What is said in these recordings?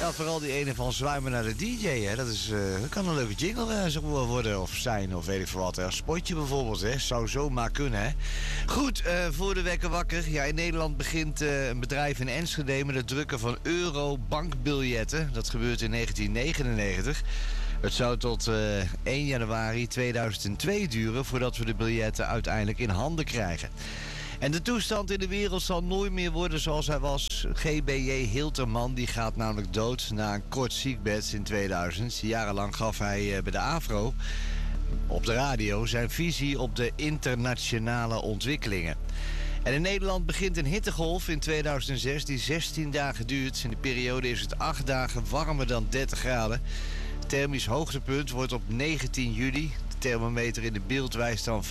Ja, vooral die ene van Zwijmen naar de DJ, hè. Dat kan een leuke jingle zo worden of zijn, of weet ik veel wat. Een spotje bijvoorbeeld, hè. Zou zomaar kunnen, hè. Goed, voor de wekker wakker. Ja, in Nederland begint een bedrijf in Enschede met het drukken van euro-bankbiljetten. Dat gebeurt in 1999. Het zou tot 1 januari 2002 duren voordat we de biljetten uiteindelijk in handen krijgen. En de toestand in de wereld zal nooit meer worden zoals hij was. G.B.J. Hilterman die gaat namelijk dood na een kort ziekbed in 2000. Jarenlang gaf hij bij de AVRO op de radio zijn visie op de internationale ontwikkelingen. En in Nederland begint een hittegolf in 2006 die 16 dagen duurt. In de periode is het 8 dagen warmer dan 30 graden. Het thermisch hoogtepunt wordt op 19 juli. De thermometer in de beeld wijst dan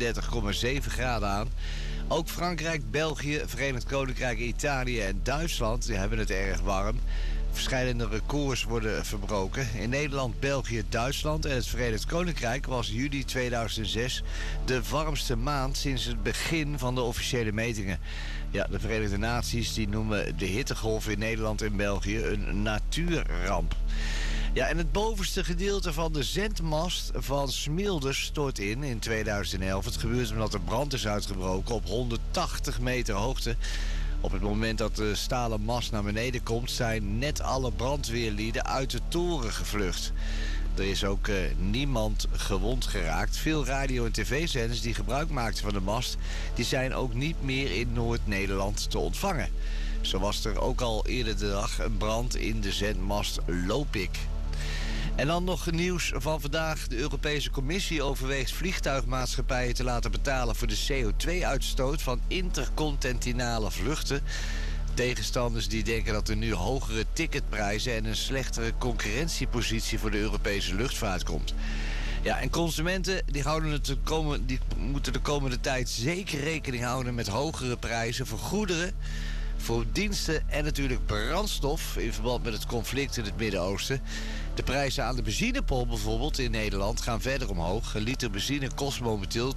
35,7 graden aan. Ook Frankrijk, België, Verenigd Koninkrijk, Italië en Duitsland die hebben het erg warm. Verschillende records worden verbroken. In Nederland, België, Duitsland en het Verenigd Koninkrijk was juli 2006 de warmste maand sinds het begin van de officiële metingen. Ja, de Verenigde Naties die noemen de hittegolf in Nederland en België een natuurramp. Ja, en het bovenste gedeelte van de zendmast van Smilde stort in 2011. Het gebeurt omdat er brand is uitgebroken op 180 meter hoogte. Op het moment dat de stalen mast naar beneden komt, zijn net alle brandweerlieden uit de toren gevlucht. Er is ook niemand gewond geraakt. Veel radio- en tv-zenders die gebruik maakten van de mast, die zijn ook niet meer in Noord-Nederland te ontvangen. Zo was er ook al eerder de dag een brand in de zendmast Lopik. En dan nog nieuws van vandaag. De Europese Commissie overweegt vliegtuigmaatschappijen te laten betalen voor de CO2-uitstoot van intercontinentale vluchten. Tegenstanders die denken dat er nu hogere ticketprijzen en een slechtere concurrentiepositie voor de Europese luchtvaart komt. Ja, en consumenten die moeten de komende tijd zeker rekening houden met hogere prijzen voor goederen, voor diensten en natuurlijk brandstof in verband met het conflict in het Midden-Oosten. De prijzen aan de benzinepomp bijvoorbeeld in Nederland gaan verder omhoog. Een liter benzine kost momenteel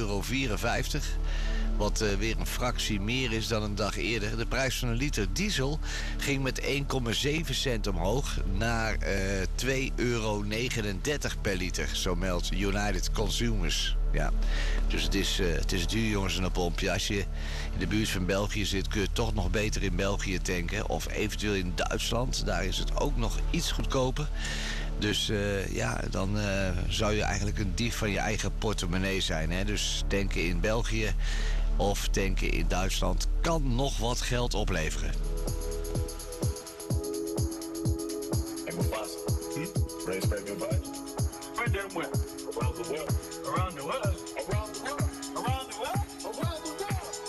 €2,54. Wat weer een fractie meer is dan een dag eerder. De prijs van een liter diesel ging met 1,7 cent omhoog naar €2,39 per liter. Zo meldt United Consumers. Ja, dus het is duur, jongens, aan de pomp. Ja, als je in de buurt van België zit, kun je toch nog beter in België tanken. Of eventueel in Duitsland. Daar is het ook nog iets goedkoper. Dus dan zou je eigenlijk een dief van je eigen portemonnee zijn. Hè? Dus tanken in België of tanken in Duitsland kan nog wat geld opleveren. Hey, Mufasa. Ready to spread good vibes? Spread them where? Around the world. Around the world.